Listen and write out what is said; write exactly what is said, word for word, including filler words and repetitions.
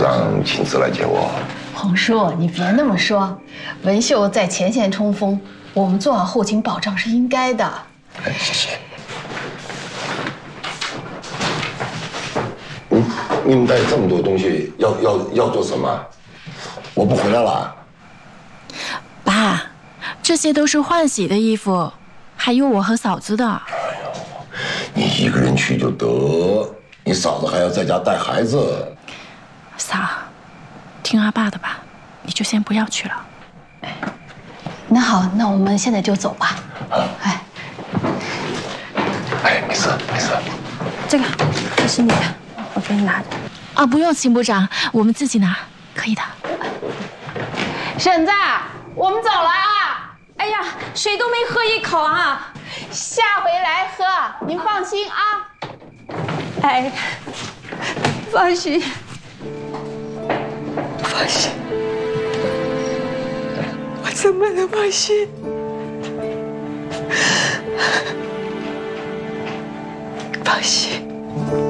长亲自来接我。 洪叔，你别那么说，文秀在前线冲锋，我们做好后勤保障是应该的。 哎，谢谢。你你们带这么多东西，要要要做什么？我不回来了。 爸，这些都是换洗的衣服，还有我和嫂子的。 哎呦，你一个人去就得，你嫂子还要在家带孩子。 嫂，听阿爸的吧，你就先不要去了。 那好，那我们现在就走吧。 啊， 哎， 哎，没事没事。 这个，这是你的，我给你拿着。啊，不用，秦部长，我们自己拿，可以的。 婶子，我们走了啊！ 哎呀，水都没喝一口啊！ 下回来喝，您放心啊。 哎，放心，放心，我怎么能放心？放心。